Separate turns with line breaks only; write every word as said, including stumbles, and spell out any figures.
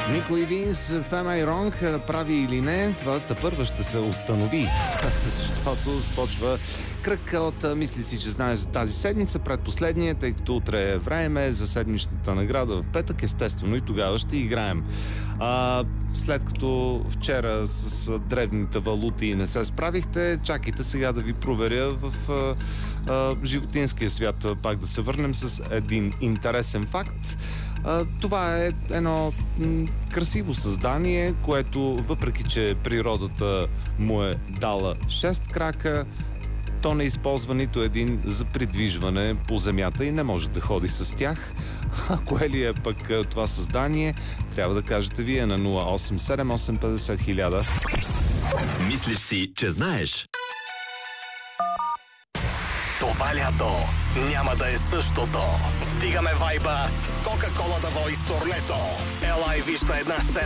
Никой Винс, Am I Wrong, прави или не, това тъпърва ще се установи. Защото започва кръг от мисли си, че знаеш за тази седмица, предпоследния, тъй като утре е време за седмичната награда в петък, естествено и тогава ще играем. А, след като вчера с древните валути не се справихте, чакайте сега да ви проверя в а, а, животинския свят. Пак да се върнем с един интересен факт. А, това е едно м, красиво създание, което въпреки, че природата му е дала шест крака, то не използва нито един за придвижване по земята и не може да ходи с тях. А кое ли е пък това създание? Трябва да кажете вие на нула осем седем осем петдесет хиляда.
Мислиш си, че знаеш?
Това лято няма да е същото. Стигаме вайба с Кока-Кола да вои с турнето. Ела и виж на една сцена